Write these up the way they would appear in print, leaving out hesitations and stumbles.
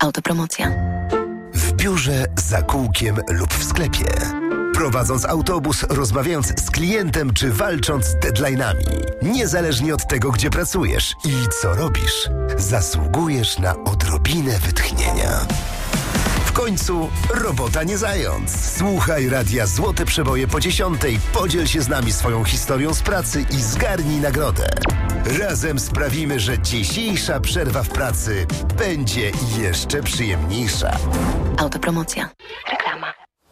Autopromocja. W biurze, za kółkiem lub w sklepie. Prowadząc autobus, rozmawiając z klientem czy walcząc z deadline'ami. Niezależnie od tego, gdzie pracujesz i co robisz, zasługujesz na odrobinę wytchnienia. W końcu robota nie zając. Słuchaj Radia Złote Przeboje po 10:00, podziel się z nami swoją historią z pracy i zgarnij nagrodę. Razem sprawimy, że dzisiejsza przerwa w pracy będzie jeszcze przyjemniejsza. Autopromocja. Reklama.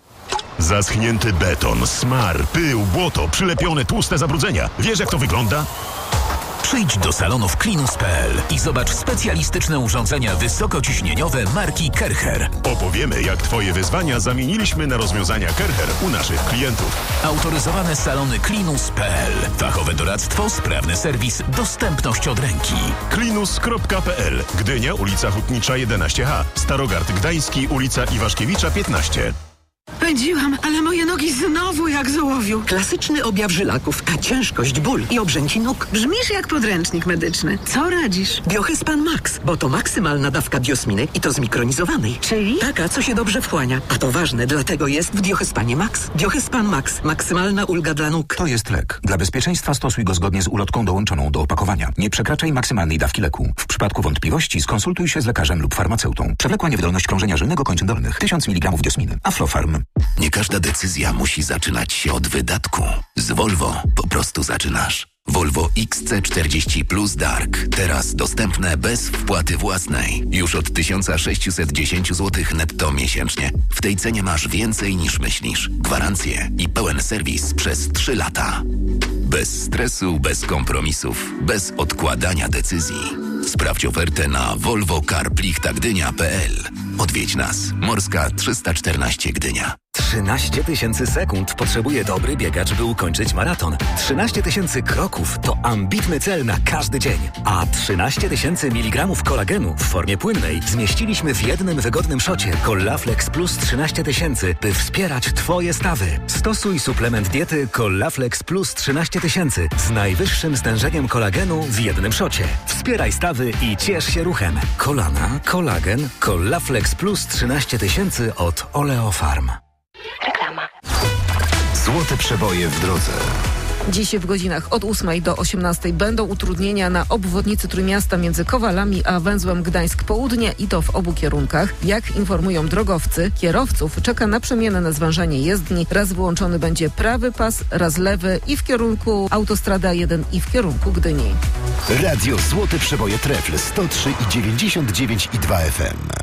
Zaschnięty beton, smar, pył, błoto, przylepione tłuste zabrudzenia. Wiesz, jak to wygląda? Przyjdź do salonów Klinus.pl i zobacz specjalistyczne urządzenia wysokociśnieniowe marki Kercher. Opowiemy, jak Twoje wyzwania zamieniliśmy na rozwiązania Kercher u naszych klientów. Autoryzowane salony Klinus.pl. Fachowe doradztwo, sprawny serwis, dostępność od ręki. Klinus.pl. Gdynia, ulica Hutnicza 11H. Starogard Gdański, ulica Iwaszkiewicza 15. Pędziłam, ale moje nogi znowu jak z ołowiu. Klasyczny objaw żylaków, ciężkość, ból i obrzęki nóg. Brzmisz jak podręcznik medyczny. Co radzisz? Biohyspan Max, bo to maksymalna dawka biosminy i to zmikronizowanej. Czyli? Taka, co się dobrze wchłania. A to ważne, dlatego jest w Biohyspanie Max. Biohyspan Max. Maksymalna ulga dla nóg. To jest lek. Dla bezpieczeństwa stosuj go zgodnie z ulotką dołączoną do opakowania. Nie przekraczaj maksymalnej dawki leku. W przypadku wątpliwości skonsultuj się z lekarzem lub farmaceutą. Przewlekła niewydolność krążenia żylnego kończyn dolnych. 1000 mg diosminy. Aflofarm. Nie każda decyzja musi zaczynać się od wydatku. Z Volvo po prostu zaczynasz. Volvo XC40 Plus Dark. Teraz dostępne bez wpłaty własnej. Już od 1610 zł netto miesięcznie. W tej cenie masz więcej niż myślisz. Gwarancję i pełen serwis przez 3 lata. Bez stresu, bez kompromisów, bez odkładania decyzji. Sprawdź ofertę na volvocarplichtagdynia.pl. Odwiedź nas. Morska 314 Gdynia. 13 000 sekund potrzebuje dobry biegacz, by ukończyć maraton. 13 000 kroków to ambitny cel na każdy dzień. A 13 000 mg kolagenu w formie płynnej zmieściliśmy w jednym wygodnym szocie Collaflex Plus 13 000, by wspierać Twoje stawy. Stosuj suplement diety Collaflex Plus 13 000 z najwyższym stężeniem kolagenu w jednym szocie. Wspieraj stawy i ciesz się ruchem. Kolana, kolagen, Collaflex Plus 13 000 od Oleofarm. Reklama. Złote Przeboje w drodze. Dziś w godzinach od 8 do 18 będą utrudnienia na obwodnicy Trójmiasta między Kowalami a węzłem Gdańsk Południe i to w obu kierunkach. Jak informują drogowcy, kierowców czeka na przemienne zwężanie jezdni. Raz wyłączony będzie prawy pas, raz lewy i w kierunku Autostrada 1 i w kierunku Gdyni. Radio Złote Przeboje Trefl 103,99 i 2 FM.